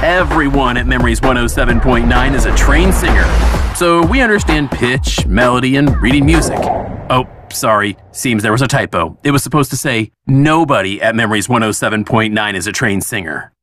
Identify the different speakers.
Speaker 1: Everyone at Memories 107.9 is a trained singer, so we understand pitch, melody, and reading music. Oh, sorry, seems there was a typo. It was supposed to say, nobody at Memories 107.9 is a trained singer.